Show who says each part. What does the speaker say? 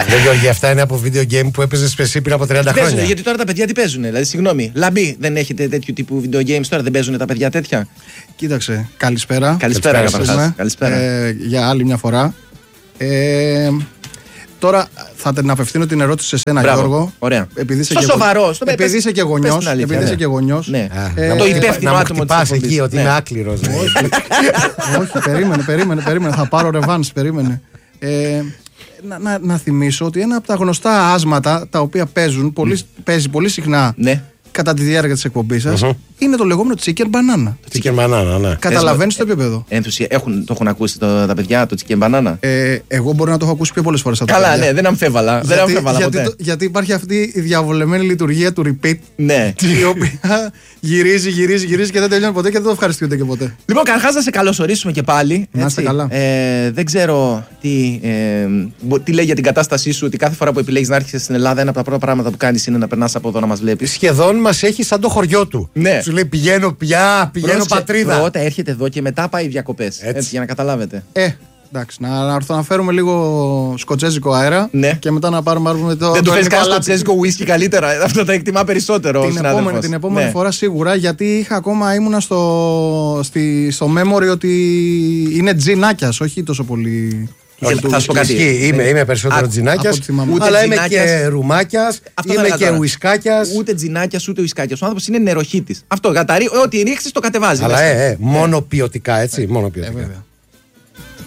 Speaker 1: Γιώργη, αυτά είναι από video game που έπαιζες εσύ πριν από 30 χρόνια.
Speaker 2: Γιατί τώρα τα παιδιά τι παίζουν, δηλαδή, συγγνώμη. Λαμπή, δεν έχετε τέτοιου τύπου video games τώρα, δεν παίζουν τα παιδιά τέτοια?
Speaker 3: Κοίταξε, καλησπέρα.
Speaker 2: Καλησπέρα, καλησπέρα.
Speaker 3: Για άλλη μια φορά. Τώρα θα την απευθύνω την ερώτηση σε σένα, Γιώργο.
Speaker 2: Ωραία.
Speaker 3: Επειδή είσαι
Speaker 2: επειδή
Speaker 3: είσαι και γονιός.
Speaker 2: Ναι.
Speaker 1: Το υπεύθυνο άτομο της εκπομπής. Εκεί ότι είμαι άκληρος.
Speaker 3: Όχι, περίμενε. Θα πάρω ρεβάνς, περίμενε. Να θυμίσω ότι ένα από τα γνωστά άσματα τα οποία παίζει πολύ συχνά κατά τη διάρκεια της εκπομπής σας είναι το λεγόμενο chicken banana.
Speaker 1: Chicken banana, ναι.
Speaker 3: Καταλαβαίνεις το επίπεδο.
Speaker 2: Το έχουν ακούσει τα παιδιά το chicken banana?
Speaker 3: Εγώ μπορεί να το έχω ακούσει πιο πολλές φορές.
Speaker 2: Καλά, ναι, δεν αμφέβαλα.
Speaker 3: Γιατί υπάρχει αυτή η διαβολεμένη λειτουργία του repeat.
Speaker 2: Ναι.
Speaker 3: Η οποία γυρίζει και δεν τελειώνει ποτέ και δεν το ευχαριστούνται και ποτέ.
Speaker 2: Λοιπόν, καταρχάς να σε καλωσορίσουμε και πάλι.
Speaker 3: Να είστε καλά.
Speaker 2: Δεν ξέρω τι λέει για την κατάστασή σου, ότι κάθε φορά που επιλέγεις να έρχεσαι στην Ελλάδα, ένα από τα πρώτα πράγματα που κάνεις είναι να περνάς από εδώ να μας βλέπεις.
Speaker 1: Σχεδόν μας έχει σαν το χωριό του.
Speaker 2: Ναι.
Speaker 1: Σου λέει πηγαίνω πατρίδα.
Speaker 2: Πρώτα έρχεται εδώ και μετά πάει διακοπές. Έτσι, για να καταλάβετε.
Speaker 3: Εντάξει, να έρθω να φέρουμε λίγο σκοτσέζικο αέρα και μετά να πάρουμε το.
Speaker 2: Δεν του φέρεις κανένα σκοτσέζικο ουίσκι καλύτερα? Αυτό τα εκτιμά περισσότερο.
Speaker 3: Την επόμενη φορά σίγουρα, γιατί ήμουνα στο memory ότι είναι τζινάκιας, όχι τόσο πολύ.
Speaker 2: Θα σου πω κάτι.
Speaker 1: Είμαι περισσότερο τζινάκιας, αλλά είμαι και ρουμάκιας, είμαι και ουισκάκιας.
Speaker 2: Ούτε τζινάκιας ούτε ουισκάκιας. Ο άνθρωπος είναι νεροχύτης. Αυτό, γαταρί, ό,τι ρίξεις το κατεβάζει.
Speaker 1: Αλλά μόνο ποιοτικά, έτσι. Μόνο ποιοτικά.